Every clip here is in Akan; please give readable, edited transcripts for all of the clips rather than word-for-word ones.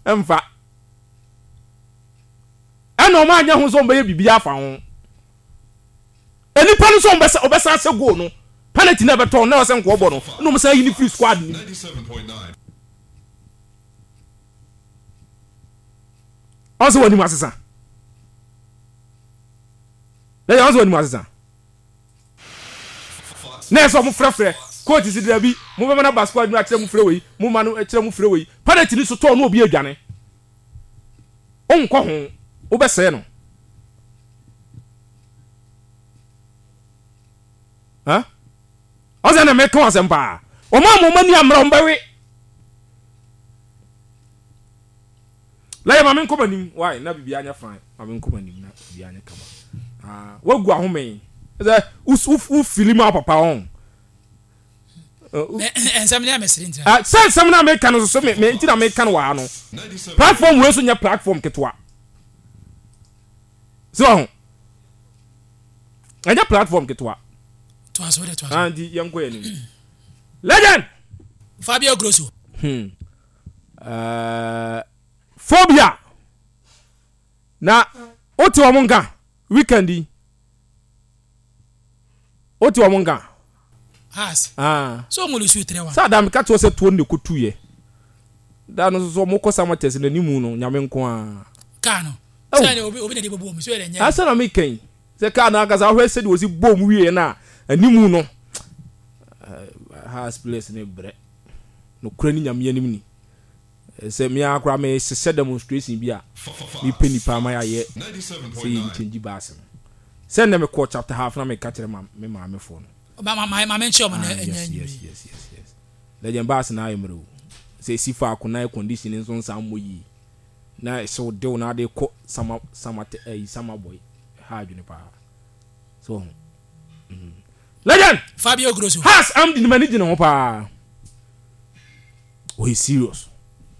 emfa eno ma anya ho so mbe bibia afa ho eni panu so obesa se go no penalty na beton na o se nko obo no no mo say yini free squad ni 97.9 also wani masesa le also wani masesa na so mo frefre coach si da bi mo be na ba squad ni a kire mo frɛ wei mo ma no kire mo frɛ wei penalty ni so to no obi adwane onko ho wo be se no ha oza na me kan asempa o ma mo mani amra o mbawe la ya mamen ko banim why na bibia anya fine mamen ko banim na bibia anya kama wagu ahome u filima papa on ensamina mesri ntia ensamina me kan so me ntina me kan wa no platform we so nya platform ketwa so anya platform ketwa to aso de to aso andi yanko yani legend Fabio Grosso phobia na oti wa munga weekendi oti wa munga has so mo lu su trewa sa da me ka to se to ne kotuye da no so mo ko samates na nimu no nyame nko a ka no sa ne obi na de bobo mi so ele nya asa na me ken se ka na aka sa hwe se de osi bom wie na animu no has place ne bre no kura ni nyame anim ni se me akra me se demonstration bi a mi peni pa ma ye se yi change bass se na me ko chapter half na me ka kire me ma me fo no ma mention na yes legend bass na ayemro se sifa akona condition nso nsa moyi na so de na de ko sama boy ha adwene pa so legend Fabio Grosso has am the manager no pa we serious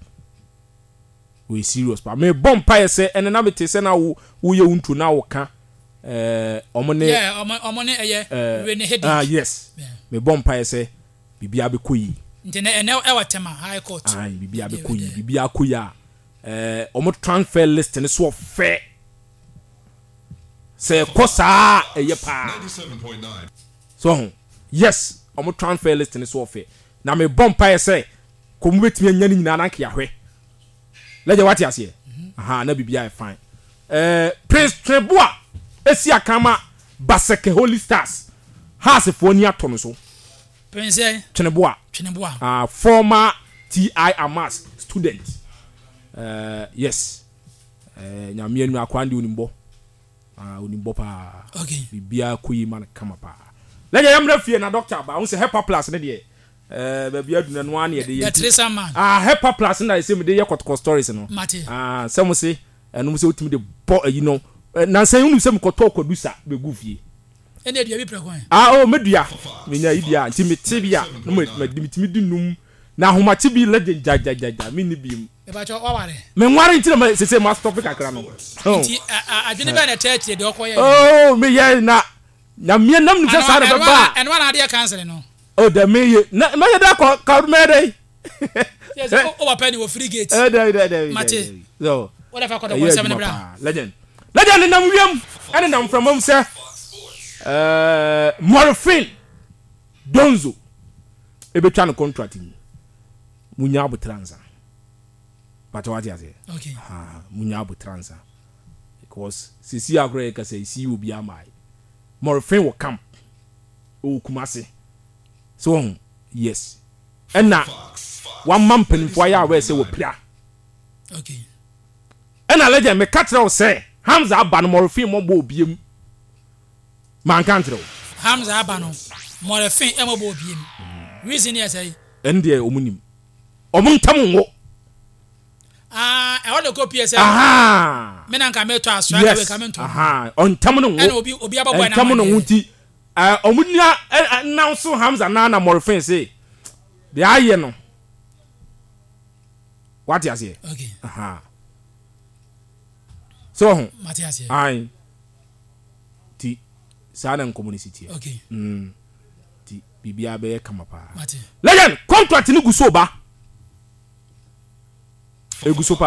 pa me bomb pa say ene na mete say na wo ye untu na wo ka omone Rene Head yes me bomb pa say bibia be koyi ntene ene e watema high court bibia be koyi bibia koya omo transfer list ne so fe say kosa eye pa 97.9 so yes omo transfer list ne so fe na me bomb pa say ko mu betimi anya ni nyina na kia hwe leje wati ase aha na bibia e fine Prince Treboa esi akama Baseke Holy Stars has for ni atono so Prince Treboa former TI Amas student yes nyame anu akwande onimbo onimbo pa okay bibia koyi man kama pa leje yamra fie na doctor ba won se Hepa Plus ne de babia duna no ane de ye Teresa man Hepa Plus na se me de ye kotko stories no se mo se enu se otimi de bo ayi no na san unu se me koto kodusa be gufie ene dua bi prekwan medua menya idia nti metibia no metimi dinum na homachi bi legend jajajaja me ni bi e ba cho waware me nware nti na se ma stop kakra no nti adwene ba na church de okoye me ye na me nam ni se sa de ba ene wa na de cancel no the me ye na me ye da ka me dey yes o wa penny wo free gate mate so what if I could have 7 bra legend nam wiem ene nam from am say Morphine Donzo ebetwa no contract ni munya abutranza but what you say okay munya abutranza because sisi agro ka say si obi amai Morphine will camp o Kumasi so yes ena one man penfo ya we say wo pia okay ena legend me catch say Hamza Abano Morphine mo bo obiem man country Hamza Abano Morphine e mo bo obiem reason here say ende omunim omuntam wo e wole copy say me na nka me to asra we ka me to ontam no wo ena obi ababo na ontam no wuti omunia announce Hamza na Morphine say de aye no what you say okay so Matthias ai ti sana community okay ti bibia be kama pa Matthias legend contract ni guso ba eguso pa